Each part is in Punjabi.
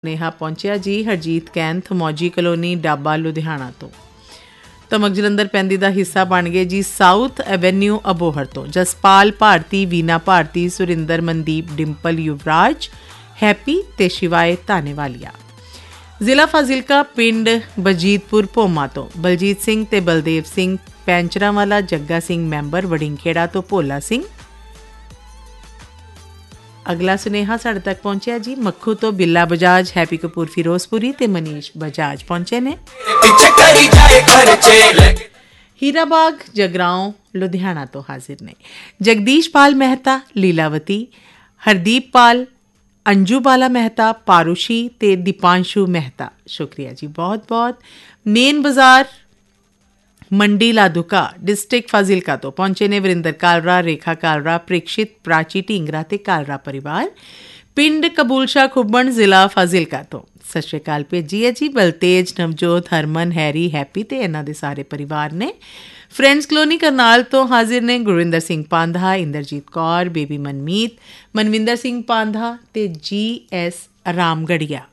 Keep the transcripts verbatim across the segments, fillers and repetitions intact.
ਨੇਹਾ ਪਹੁੰਚਿਆ ਜੀ ਹਰਜੀਤ ਕੈਂਥ ਮੌਜੀ ਕਲੋਨੀ ਡਾਬਾ ਲੁਧਿਆਣਾ ਤੋਂ। ਧਮਕ ਜਲੰਧਰ ਪੈਂਦੀ ਦਾ ਹਿੱਸਾ ਬਣ ਗਏ ਜੀ ਸਾਊਥ ਐਵੇਨਿਊ ਅਬੋਹਰ ਤੋਂ। ਜਸਪਾਲ ਭਾਰਤੀ, ਵੀਨਾ ਭਾਰਤੀ, ਸੁਰਿੰਦਰ ਮਨਦੀਪ, ਡਿੰਪਲ, ਯੁਵਰਾਜ, ਹੈਪੀ ਤੇ ਸ਼ਿਵਾਏ ਧਾਨੇਵਾਲੀਆ। ਜ਼ਿਲ੍ਹਾ ਫਾਜ਼ਿਲਕਾ ਪਿੰਡ ਬਜੀਤਪੁਰ ਭੋਮਾ ਤੋਂ ਬਲਜੀਤ ਸਿੰਘ ਤੇ ਬਲਦੇਵ ਸਿੰਘ, ਪੈਂਚਰਾਂ ਵਾਲਾ ਜੱਗਾ ਸਿੰਘ ਮੈਂਬਰ ਵੜਿੰਗਖੇੜਾ ਤੋਂ ਭੋਲਾ ਸਿੰਘ। ਅਗਲਾ ਸੁਨੇਹਾ ਸਾਡੇ ਤੱਕ ਪਹੁੰਚਿਆ ਜੀ ਮੱਖੂ ਤੋਂ ਬਿੱਲਾ ਬਜਾਜ, ਹੈਪੀ ਕਪੂਰ ਫਿਰੋਜ਼ਪੁਰੀ ਤੇ ਮਨੀਸ਼ ਬਜਾਜ ਪਹੁੰਚੇ ਨੇ। ਹੀਰਾਬਾਗ ਜਗਰਾਉਂ ਲੁਧਿਆਣਾ ਤੋਂ ਹਾਜ਼ਰ ਨੇ ਜਗਦੀਸ਼ ਪਾਲ ਮਹਿਤਾ, ਲੀਲਾਵਤੀ, ਹਰਦੀਪ ਪਾਲ, ਅੰਜੂ ਬਾਲਾ ਮਹਿਤਾ, ਪਾਰੂਸ਼ੀ ਤੇ ਦੀਪਾਂਸ਼ੂ ਮਹਿਤਾ। ਸ਼ੁਕਰੀਆ ਜੀ ਬਹੁਤ ਬਹੁਤ। ਮੇਨ ਬਾਜ਼ਾਰ ਮੰਡੀ ਲਾਦੂਕਾ ਡਿਸਟ੍ਰਿਕਟ ਫਾਜ਼ਿਲਕਾ ਤੋਂ ਪਹੁੰਚੇ ਨੇ ਵਰਿੰਦਰ ਕਾਲਰਾ, ਰੇਖਾ ਕਾਲਰਾ, ਪ੍ਰੀਕਸ਼ਿਤ, ਪ੍ਰਾਚੀ ਢੀਂਗਰਾ ਤੇ ਕਾਲਰਾ ਪਰਿਵਾਰ। ਪਿੰਡ ਕਬੂਲਸ਼ਾ ਖੁੱਬਣ ਜ਼ਿਲ੍ਹਾ ਫਾਜ਼ਿਲਕਾ ਤੋਂ ਸਤਿ ਸ਼੍ਰੀ ਅਕਾਲ ਭੇਜੀ ਹੈ ਜੀ ਬਲਤੇਜ, ਨਵਜੋਤ, ਹਰਮਨ, ਹੈਰੀ, ਹੈਪੀ ਤੇ ਇਹਨਾਂ ਦੇ ਸਾਰੇ ਪਰਿਵਾਰ ਨੇ। ਫਰੈਂਡਸ ਕਲੋਨੀ ਕਰਨਾਲ ਤੋਂ ਹਾਜ਼ਰ ਨੇ ਗੁਰਵਿੰਦਰ ਸਿੰਘ ਪਾਂਧਾ, ਇੰਦਰਜੀਤ ਕੌਰ, ਬੇਬੀ ਮਨਮੀਤ, ਮਨਵਿੰਦਰ ਸਿੰਘ ਪਾਂਧਾ ਤੇ ਜੀ ਐਸ ਰਾਮਗੜੀਆ।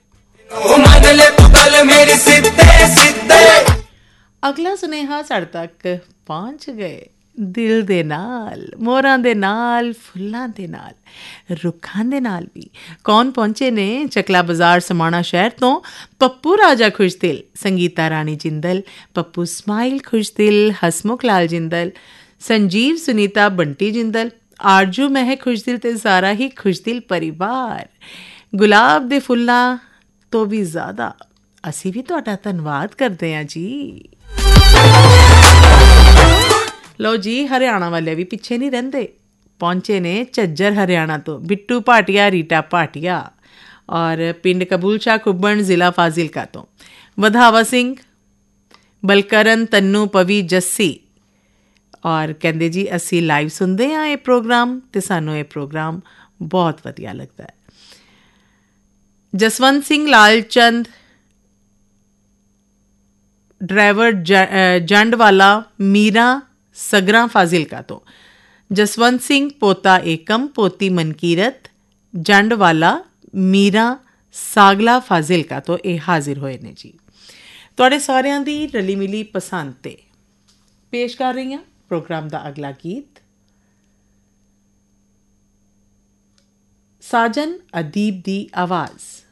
ਅਗਲਾ ਸੁਨੇਹਾ ਸਾਡੇ ਤੱਕ ਪਹੁੰਚ ਗਏ ਦਿਲ ਦੇ ਨਾਲ, ਮੋਰਾਂ ਦੇ ਨਾਲ, ਫੁੱਲਾਂ ਦੇ ਨਾਲ, ਰੁੱਖਾਂ ਦੇ ਨਾਲ ਵੀ। ਕੌਣ ਪਹੁੰਚੇ ਨੇ ਚਕਲਾ ਬਾਜ਼ਾਰ ਸਮਾਣਾ ਸ਼ਹਿਰ ਤੋਂ ਪੱਪੂ ਰਾਜਾ ਖੁਸ਼ਦਿਲ, ਸੰਗੀਤਾ ਰਾਣੀ ਜਿੰਦਲ, ਪੱਪੂ ਸਮਾਈਲ ਖੁਸ਼ਦਿਲ, ਹਸਮੁਖ ਲਾਲ ਜਿੰਦਲ, ਸੰਜੀਵ, ਸੁਨੀਤਾ, ਬੰਟੀ ਜਿੰਦਲ, ਆਰਜੂ ਮਹਿਕ ਖੁਸ਼ਦਿਲ ਤੇ ਸਾਰਾ ਹੀ ਖੁਸ਼ਦਿਲ ਪਰਿਵਾਰ। ਗੁਲਾਬ ਦੇ ਫੁੱਲਾਂ ਤੋਂ ਵੀ ਜ਼ਿਆਦਾ ਅਸੀਂ ਵੀ ਤੁਹਾਡਾ ਧੰਨਵਾਦ ਕਰਦੇ ਹਾਂ ਜੀ। ਲਓ ਜੀ ਹਰਿਆਣਾ ਵਾਲੇ ਵੀ ਪਿੱਛੇ ਨਹੀਂ ਰਹਿੰਦੇ, ਪਹੁੰਚੇ ਨੇ ਝੱਜਰ ਹਰਿਆਣਾ ਤੋਂ ਬਿੱਟੂ ਭਾਟੀਆ, ਰੀਟਾ ਭਾਟੀਆ ਔਰ ਪਿੰਡ ਕਬੂਲਸ਼ਾ ਖੁੱਬਣ ਜ਼ਿਲ੍ਹਾ ਫਾਜ਼ਿਲਕਾ ਤੋਂ ਵਧਾਵਾ ਸਿੰਘ, ਬਲਕਰਨ, ਤੰਨੂ, ਪਵੀ, ਜੱਸੀ ਔਰ ਕਹਿੰਦੇ ਜੀ ਅਸੀਂ ਲਾਈਵ ਸੁਣਦੇ ਹਾਂ ਇਹ ਪ੍ਰੋਗਰਾਮ ਤੇ ਸਾਨੂੰ ਇਹ ਪ੍ਰੋਗਰਾਮ ਬਹੁਤ ਵਧੀਆ ਲੱਗਦਾ ਹੈ। ਜਸਵੰਤ ਸਿੰਘ, ਲਾਲਚੰਦ, ਡਰਾਈਵਰ ਜੰਡ ਵਾਲਾ, ਮੀਰਾ ਸਗਰਾਂ ਫਾਜ਼ਿਲਕਾ ਤੋਂ ਜਸਵੰਤ ਸਿੰਘ, ਪੋਤਾ ਏਕਮ, ਪੋਤੀ ਮਨਕੀਰਤ, ਜੰਡ ਵਾਲਾ, ਮੀਰਾ ਸਾਗਲਾ ਫਾਜ਼ਿਲਕਾ ਤੋਂ ਇਹ ਹਾਜ਼ਰ ਹੋਏ ਨੇ ਜੀ। ਤੁਹਾਡੇ ਸਾਰਿਆਂ ਦੀ ਰਲੀ ਮਿਲੀ ਪਸੰਦ ਤੇ ਪੇਸ਼ ਕਰ ਰਹੀ ਹਾਂ ਪ੍ਰੋਗਰਾਮ ਦਾ ਅਗਲਾ ਗੀਤ। ਸਾਜਨ ਅਦੀਬ ਦੀ ਆਵਾਜ਼।